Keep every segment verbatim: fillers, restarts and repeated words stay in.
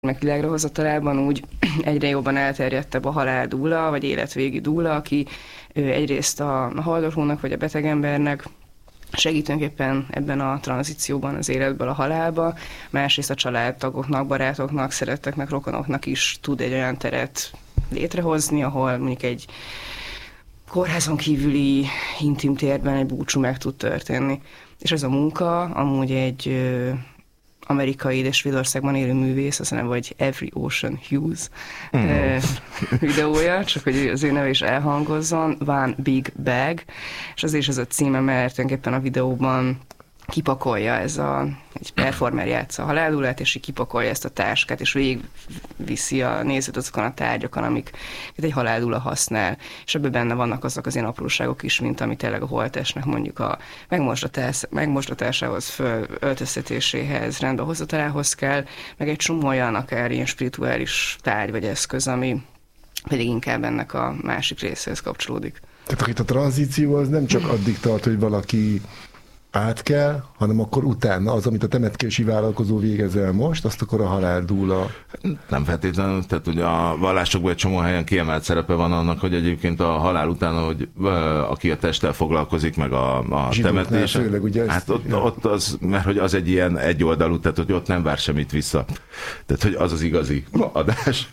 meg világra hozatalában úgy egyre jobban elterjedtebb a haláldúla, vagy életvégi dúla, aki egyrészt a haldoklónak, vagy a betegembernek segítőképpen ebben a tranzícióban az életből a halálba, másrészt a családtagoknak, barátoknak, szeretteknek, rokonoknak is tud egy olyan teret létrehozni, ahol mondjuk egy kórházon kívüli intim térben egy búcsú meg tud történni. És ez a munka amúgy egy ö, amerikai és Svédországban élő művész, azt mondom, hogy Every Ocean Hughes mm. ö, videója, csak hogy az ő neve is elhangozzon, One Big Bag, és azért is ez a címe, mert tulajdonképpen a videóban kipakolja ez a, egy performer játsza a haláldúlát, és így kipakolja ezt a táskát, és végigviszi a nézőt azokon a tárgyakon, amiket egy haláldúla használ. És ebben benne vannak azok az ilyen apróságok is, mint ami tényleg a holttestnek mondjuk a megmosdatás, megmosdatásához, fölöltöztetéséhez, rendbehozatalához kell, meg egy csomó olyan akár ilyen spirituális tárgy vagy eszköz, ami pedig inkább ennek a másik részéhez kapcsolódik. Tehát itt a tranzíció az nem csak addig tart, hogy valaki át kell, hanem akkor utána az, amit a temetkési vállalkozó végez el most, azt akkor a haláldúla. Nem feltétlenül, tehát ugye a vallásokban egy csomó helyen kiemelt szerepe van annak, hogy egyébként a halál után, hogy aki a testtel foglalkozik, meg a, a temetés. Főleg, ugye hát ott, ja. ott az, mert hogy az egy ilyen egyoldalú, tehát hogy ott nem vár semmit vissza. Tehát, hogy az az igazi adás.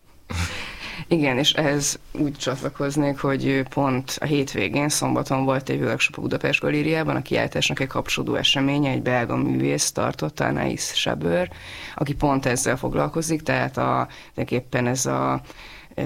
Igen, és ehhez úgy csatlakoznék, hogy pont a hétvégén, szombaton volt egy workshop a Budapest Galériában, a kiállításnak egy kapcsolódó eseménye, egy belga művész tartotta, Anaïs Chabert, aki pont ezzel foglalkozik, tehát a, tulajdonképpen ez a... E,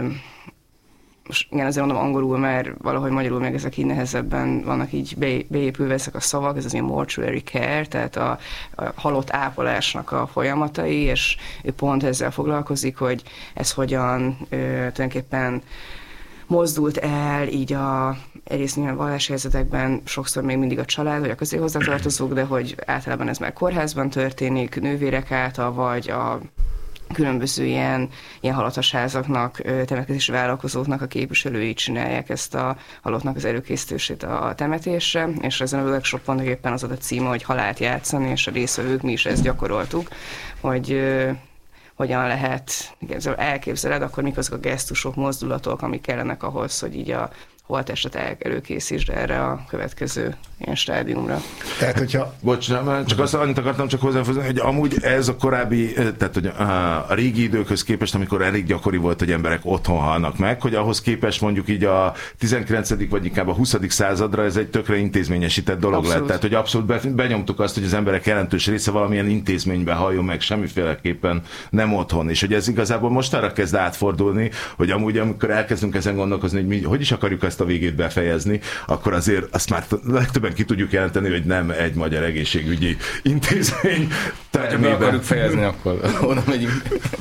most igen, azért mondom angolul, mert valahogy magyarul meg ezek így nehezebben vannak így be, beépülve ezek a szavak, ez az ilyen mortuary care, tehát a, a halott ápolásnak a folyamatai, és ő pont ezzel foglalkozik, hogy ez hogyan ö, tulajdonképpen mozdult el így a egyrészt ilyen vallási helyzetekben sokszor még mindig a család, vagy a közé hozzátartozók, de hogy általában ez már kórházban történik, nővérek által, vagy a különböző ilyen, ilyen halottasházaknak, temetkezési vállalkozóknak a képviselői csinálják ezt a halottnak az előkészítését a temetésre, és ezen a workshopon éppen az a címe, hogy halált játszani, és a részvevők mi is ezt gyakoroltuk, hogy uh, hogyan lehet, igen, elképzeled, akkor mik azok a gesztusok, mozdulatok, amik kellenek ahhoz, hogy így a holttestet előkészítsd erre a következő ilyen stádiumra. Tehát, hogyha... Bocs, nem, csak azt annyit akartam csak hozzáfűzni, hogy amúgy ez a korábbi, tehát hogy a régi időkhöz képest, amikor elég gyakori volt, hogy emberek otthon halnak meg, hogy ahhoz képest mondjuk így a tizenkilencedik vagy inkább a huszadik századra ez egy tökre intézményesített dolog abszolút lett. Tehát, hogy abszolút benyomtuk azt, hogy az emberek jelentős része valamilyen intézménybe halljon meg, semmiféleképpen nem otthon. És hogy ez igazából most arra kezd átfordulni, hogy amúgy amikor elkezdünk ezen gondolkozni, hogy mi, hogy is akarjuk ezt a végét befejezni, akkor azért azt már legtöbben ki tudjuk jelenteni, hogy nem egy magyar egészségügyi intézmény termében. Ha akarjuk fejezni, akkor oda megyünk.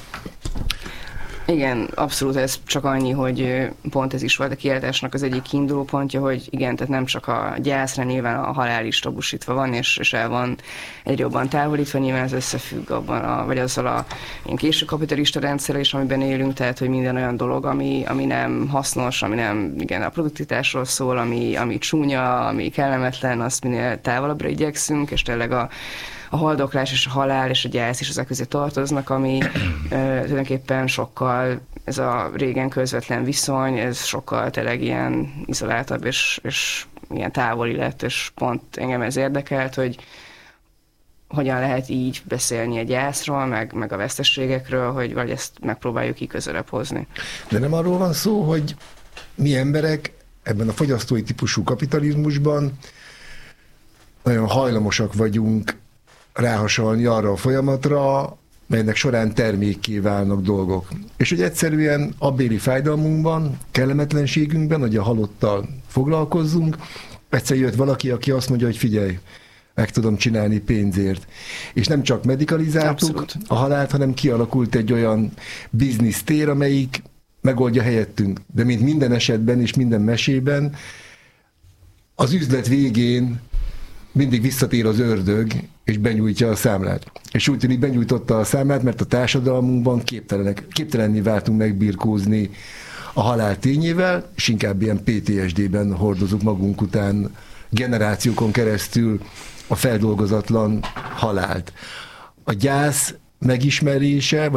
Igen, abszolút ez csak annyi, hogy pont ez is volt a kiállításnak az egyik kiinduló pontja, hogy igen, tehát nem csak a gyászra nyilván a halál is tabusítva van, és, és el van egyre jobban távolítva, nyilván ez összefügg abban, a, vagy azzal a késő kapitalista rendszerrel is, amiben élünk, tehát hogy minden olyan dolog, ami, ami nem hasznos, ami nem igen, a produktivitásról szól, ami, ami csúnya, ami kellemetlen, azt minél távolabbra igyekszünk, és tényleg a a haldoklás és a halál és a gyász is ezek közé tartoznak, ami ö, tulajdonképpen sokkal, ez a régen közvetlen viszony, ez sokkal tényleg ilyen izoláltabb és, és ilyen távoli lett, és pont engem ez érdekelt, hogy hogyan lehet így beszélni a gyászról, meg, meg a veszteségekről, hogy vagy ezt megpróbáljuk ki közelebb hozni. De nem arról van szó, hogy mi emberek ebben a fogyasztói típusú kapitalizmusban nagyon hajlamosak vagyunk ráhasalni arra a folyamatra, melynek során termékké válnak dolgok. És hogy egyszerűen abbéli fájdalmunkban, kellemetlenségünkben, hogy a halottal foglalkozzunk, egyszer jött valaki, aki azt mondja, hogy figyelj, meg tudom csinálni pénzért. És nem csak medikalizáltuk abszolút a halált, hanem kialakult egy olyan biznisztér, amelyik megoldja helyettünk. De mint minden esetben és minden mesében, az üzlet végén mindig visszatér az ördög, és benyújtja a számlát. És úgy tűnik benyújtotta a számlát, mert a társadalmunkban képtelenek, képtelenné váltunk megbirkózni a halál tényével, és inkább ilyen pé té es dé-ben hordozunk magunk után generációkon keresztül a feldolgozatlan halált. A gyász megismerése,